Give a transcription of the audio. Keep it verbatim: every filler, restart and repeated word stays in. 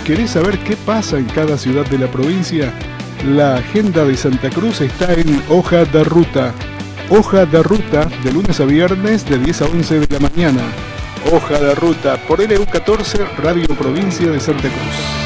¿Querés saber qué pasa en cada ciudad de la provincia? La agenda de Santa Cruz está en Hoja de Ruta. Hoja de Ruta, de lunes a viernes, de diez a once de la mañana. Hoja de Ruta, por L U catorce, Radio Provincia de Santa Cruz.